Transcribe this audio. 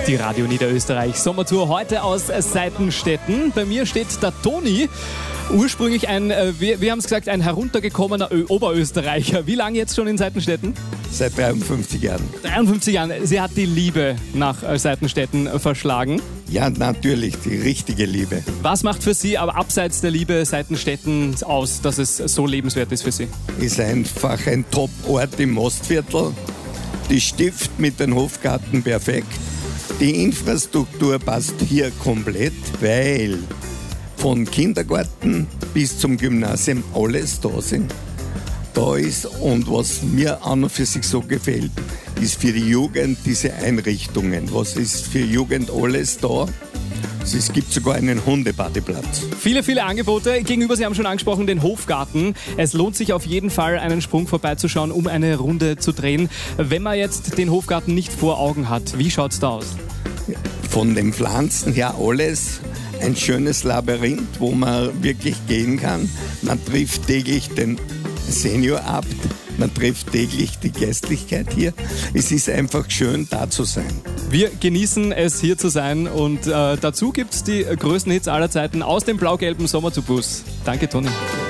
Die Radio Niederösterreich Sommertour heute aus Seitenstetten. Bei mir steht der Toni, ursprünglich wir haben es gesagt, ein heruntergekommener Oberösterreicher. Wie lange jetzt schon in Seitenstetten? Seit 53 Jahren. 53 Jahren. Sie hat die Liebe nach Seitenstetten verschlagen. Ja, natürlich, die richtige Liebe. Was macht für Sie aber abseits der Liebe Seitenstetten aus, dass es so lebenswert ist für Sie? Ist einfach ein Top-Ort im Mostviertel. Die Stift mit dem Hofgarten perfekt. Die Infrastruktur passt hier komplett, weil von Kindergarten bis zum Gymnasium alles da sind. Da ist, und was mir an und für sich so gefällt, ist für die Jugend diese Einrichtungen. Was ist für Jugend alles da? Es gibt sogar einen Hundebadeplatz. Viele Angebote. Gegenüber, Sie haben schon angesprochen, den Hofgarten. Es lohnt sich auf jeden Fall, einen Sprung vorbeizuschauen, um eine Runde zu drehen. Wenn man jetzt den Hofgarten nicht vor Augen hat, wie schaut es da aus? Von den Pflanzen her alles. Ein schönes Labyrinth, wo man wirklich gehen kann. Man trifft täglich den Seniorabt, man trifft täglich die Gästlichkeit hier. Es ist einfach schön, da zu sein. Wir genießen es, hier zu sein, und dazu gibt es die größten Hits aller Zeiten aus dem blau-gelben Sommerzug-Bus. Danke, Toni.